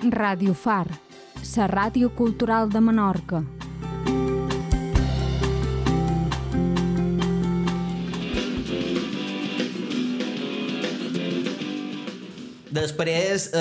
Ràdio Far, la ràdio cultural de Menorca. Després,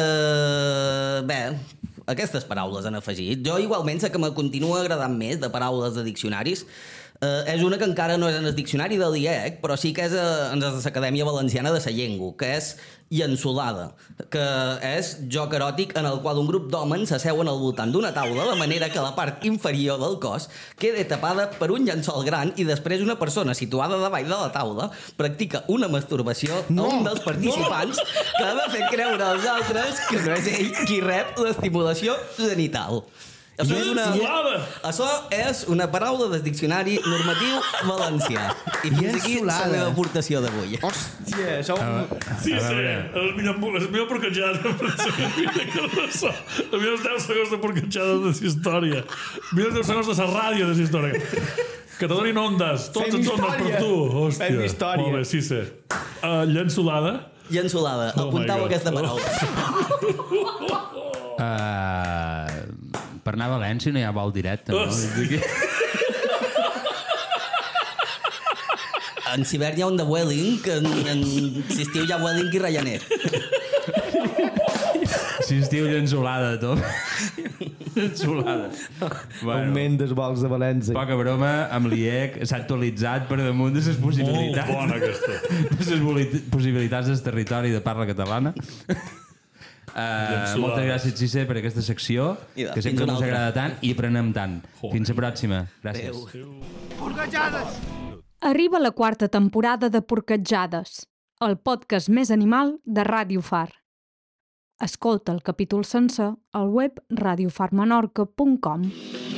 aquestes paraules han afegit. Jo igualment sé que me continua agradant més de paraules de diccionaris. És una que encara no és en el diccionari de l'IEC, però sí que és en l'Acadèmia Valenciana de la Llengua, que és llençolada, que és joc eròtic en el qual un grup d'homes s'asseuen al voltant d'una taula de manera que la part inferior del cos quedi tapada per un llençol gran i després una persona situada davall de la taula practica una masturbació a un dels participants que ha de fer creure als altres que no és ell qui rep l'estimulació genital. Això és una paraula del diccionari normatiu valencià. I fins aquí la meva aportació d'avui. Hòstia, això... Sí, el millor porquetjada. Els millors 10 segons de porquetjada de la història. Els millors 10 segons de la ràdio de la història. Que te donin ondes. Tots ens ondes per tu. Hòstia. Fem història. Molt bé, sí, sí. Llençolada. Llençolada. Apuntau aquesta paraula. Per anar a València no hi ha vol directe, no? En Sibèria hi ha un de Vueling, que en l'estiu hi ha Vueling i Ryanair. Si estiu llençolada, tot. Llençolada. Augment dels vols de València. Poca broma, amb l'IEC s'ha actualitzat per damunt de les possibilitats. Molt bona, aquesta. De les possibilitats del territori de parla catalana. Moltes gràcies, Cisse, per aquesta secció, que sempre ens agrada tant i aprenem tant. Fins la pròxima. Gràcies. Porquetjades! Arriba la 4ª temporada de Porquetjades, el podcast més animal de Ràdio Far. Escolta el capítol sencer al web radiofarmenorca.com.